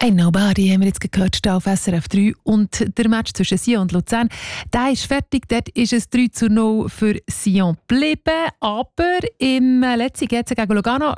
Hey Nobody haben wir jetzt gehört, hier auf SRF 3. Und der Match zwischen Sion und Luzern, der ist fertig. Dort ist es 3:0 für Sion geblieben. Aber im letzten GC gegen Lugano